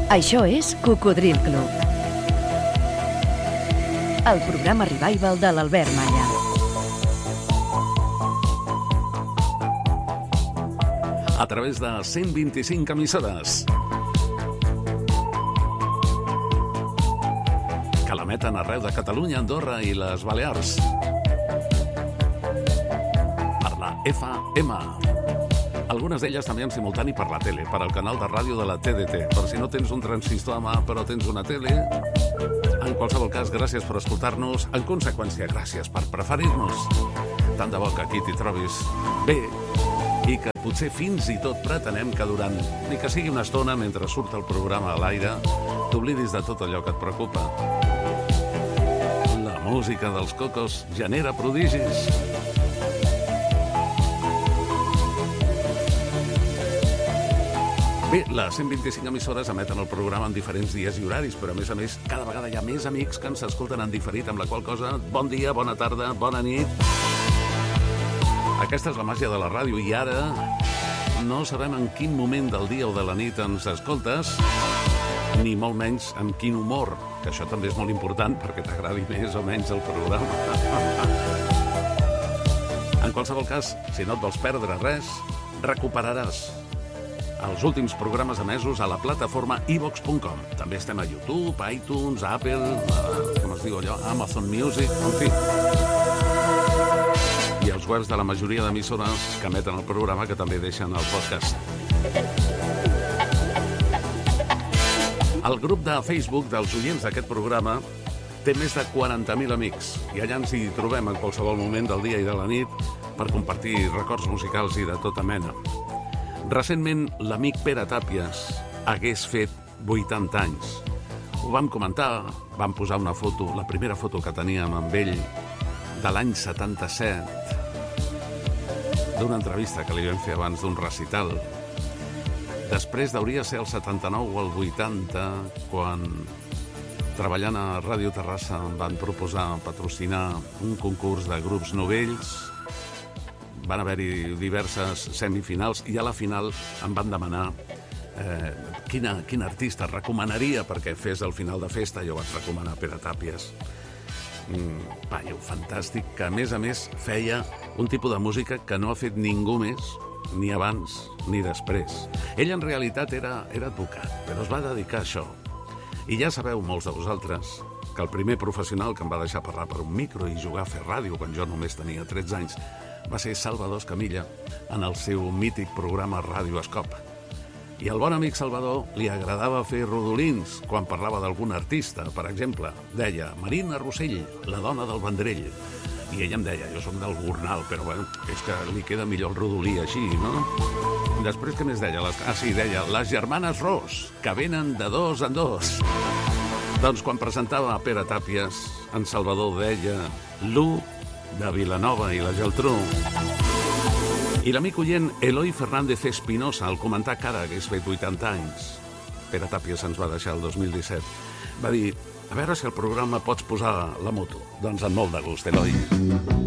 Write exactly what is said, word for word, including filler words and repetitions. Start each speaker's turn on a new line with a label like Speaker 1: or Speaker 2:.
Speaker 1: Això és Cocodril Club, el programa revival de l'Albert Malla.
Speaker 2: A través de cent vint-i-cinc emissores que l'emeten arreu de Catalunya, Andorra i les Balears. Per la F M. Algunes d'elles també en simultani per la tele, per al canal de ràdio de la T D T. Per si no tens un transistor a mà però tens una tele. En qualsevol cas, gràcies per escoltar-nos. En conseqüència, gràcies per preferir-nos. Tant de bo que aquí t'hi trobis bé i que potser fins i tot pretenem que durant, ni que sigui una estona mentre surt el programa a l'aire, t'oblidis de tot allò que et preocupa. La música dels Cocos genera prodigis. Bé, les cent vint-i-cinc emissores emeten el programa en diferents dies i horaris, però a més a més cada vegada hi ha més amics que ens escolten en diferit, amb la qual cosa, bon dia, bona tarda, bona nit. Aquesta és la màgia de la ràdio i ara no sabem en quin moment del dia o de la nit ens escoltes, ni molt menys en quin humor, que això també és molt important perquè t'agradi més o menys el programa. En qualsevol cas, si no et vols perdre res, recuperaràs els últims programes emesos a la plataforma i vox punt com. També estem a YouTube, iTunes, Apple, com es diu allò, Amazon Music, en fi. I els webs de la majoria d'emissores que emeten el programa, que també deixen el podcast. El grup de Facebook dels oients d'aquest programa té més de quaranta mil amics i allà ens hi trobem en qualsevol moment del dia i de la nit per compartir records musicals i de tota mena. Recentment, l'amic Pere Tàpies hagués fet vuitanta anys. Ho vam comentar, vam posar una foto, la primera foto que teníem amb ell, de l'any setanta-set, d'una entrevista que li vam fer abans d'un recital. Després hauria de ser el setanta-nou o el vuitanta, quan, treballant a Ràdio Terrassa, em van proposar patrocinar un concurs de grups novells. Van haver-hi diverses semifinals i a la final em van demanar eh, quina, quin artista recomanaria perquè fes el final de festa. Jo vaig recomanar Pere Tàpies. Mm, paio fantàstic, que a més a més feia un tipus de música que no ha fet ningú més, ni abans ni després. Ell en realitat era, era advocat, però es va dedicar a això. I ja sabeu, molts de vosaltres, que el primer professional que em va deixar parlar per un micro i jugar a fer ràdio quan jo només tenia tretze anys va ser Salvador Escamilla en el seu mític programa Ràdio Escop. I al bon amic Salvador li agradava fer rodolins quan parlava d'algun artista. Per exemple, deia Marina Rossell, la dona del Vendrell. I ella em deia, jo soc del Gornal, però bueno, és que li queda millor el rodolí així, no? Després, què més deia? Les... Ah, sí, deia, les germanes Ros, que venen de dos en dos. Doncs quan presentava a Pere Tàpies, en Salvador deia l'U de Vilanova i la Geltrú. I l'amic oient Eloi Fernández Espinosa, al comentar que ara hagués fet vuitanta anys, Pere Tàpies ens va deixar el dos mil disset, va dir, a veure si al programa pots posar la moto. Doncs amb molt de gust, Eloi.